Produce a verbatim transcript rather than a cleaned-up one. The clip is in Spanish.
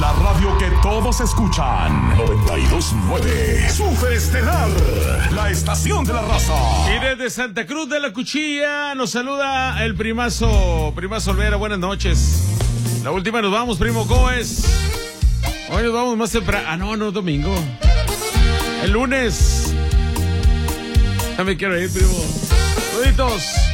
La radio que todos escuchan. noventa y dos punto nueve. Super Estelar. La estación de la raza. Y desde Santa Cruz de la Cuchilla nos saluda el primazo. Primazo Olvera, buenas noches. La última nos vamos, primo. ¿Cómo es? Hoy nos vamos más temprano. Ah, no, no, domingo. El lunes. Ya me quiero ir, primo. Saluditos.